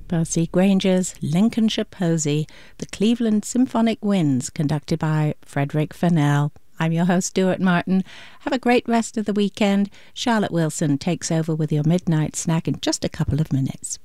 Percy Granger's Lincolnshire Posy, the Cleveland Symphonic Winds, conducted by Frederick Fennell. I'm your host, Stuart Martin. Have a great rest of the weekend. Charlotte Wilson takes over with your midnight snack in just a couple of minutes.